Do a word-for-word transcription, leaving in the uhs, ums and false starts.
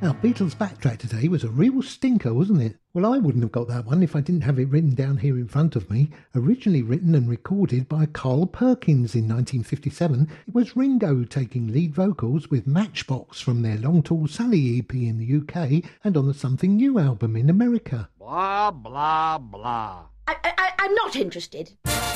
Now, Beatles Backtrack Today was a real stinker, wasn't it? Well, I wouldn't have got that one if I didn't have it written down here in front of me. Originally written and recorded by Carl Perkins in nineteen fifty-seven, it was Ringo taking lead vocals with Matchbox from their Long Tall Sally E P in the U K and on the Something New album in America. Blah, blah, blah. I, I, I'm not interested.